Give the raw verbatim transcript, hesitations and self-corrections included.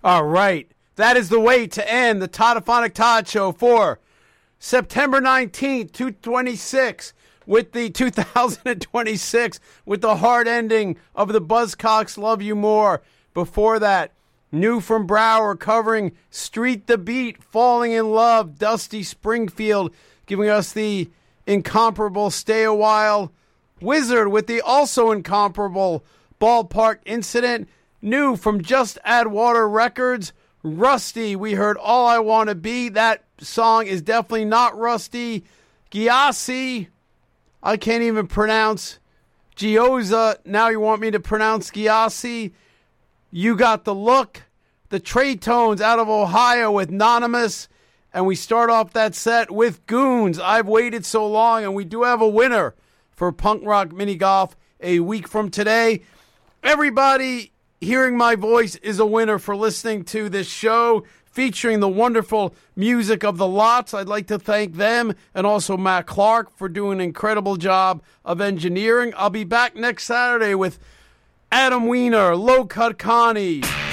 All right. That is the way to end the Toddophonic Todd Show for September nineteenth, two thousand twenty-six, with the two thousand twenty-six, with the hard ending of the Buzzcocks Love You More. Before that, New from Brower covering Street the Beat, Falling in Love, Dusty Springfield giving us the incomparable Stay a While. Wizard with the also incomparable Ballpark Incident. New from Just Add Water Records, Rusty, we heard All I Want to Be. That song is definitely not Rusty. Gyasi, I can't even pronounce. Gioza, now you want me to pronounce Gyasi. You Got the Look. The Trey Tones out of Ohio with Anonymous. And we start off that set with Goons, I've Waited So Long. And we do have a winner for Punk Rock Mini Golf a week from today. Everybody hearing my voice is a winner for listening to this show featuring the wonderful music of the Lots. I'd like to thank them and also Matt Clark for doing an incredible job of engineering. I'll be back next Saturday with Adam Wiener, Low Cut Connie,